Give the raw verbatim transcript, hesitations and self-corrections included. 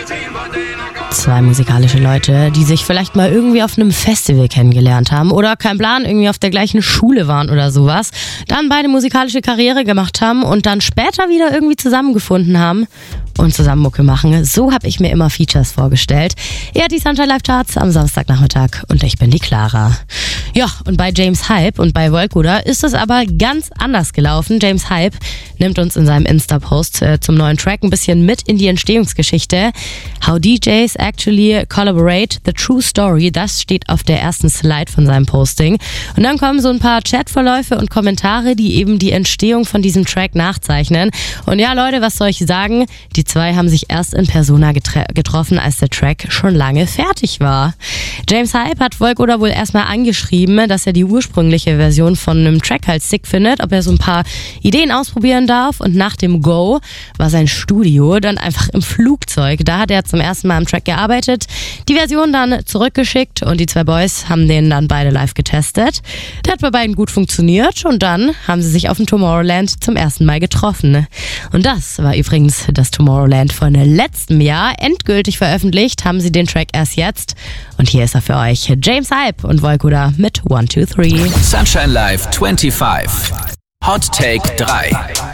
Zwei musikalische Leute, die sich vielleicht mal irgendwie auf einem Festival kennengelernt haben oder kein Plan, irgendwie auf der gleichen Schule waren oder sowas, dann beide musikalische Karriere gemacht haben und dann später wieder irgendwie zusammengefunden haben und zusammen Mucke machen. So habe ich mir immer Features vorgestellt. Ihr hört die Sunshine Live Charts am Samstagnachmittag und ich bin die Clara. Ja, und bei James Hype und bei Volkuda ist es aber ganz anders gelaufen. James Hype nimmt uns in seinem Insta-Post äh, zum neuen Track ein bisschen mit in die Entstehungsgeschichte. How D Js actually collaborate, the true story, das steht auf der ersten Slide von seinem Posting. Und dann kommen so ein paar Chatverläufe und Kommentare, die eben die Entstehung von diesem Track nachzeichnen. Und ja, Leute, was soll ich sagen? Die zwei haben sich erst in Persona getre- getroffen, als der Track schon lange fertig war. James Hype hat Volkuda wohl erstmal angeschrieben, dass er die ursprüngliche Version von einem Track halt sick findet, ob er so ein paar Ideen ausprobieren darf. Und nach dem Go war sein Studio dann einfach im Flugzeug. Da hat er zum ersten Mal am Track gearbeitet, die Version dann zurückgeschickt und die zwei Boys haben den dann beide live getestet. Der hat bei beiden gut funktioniert und dann haben sie sich auf dem Tomorrowland zum ersten Mal getroffen. Und das war übrigens das Tomorrowland von letztem Jahr. Endgültig veröffentlicht haben sie den Track erst jetzt. Und hier ist er für euch. James Hype und Volkuda mit one two three. Sunshine Live fünfundzwanzig. Hot Take drei.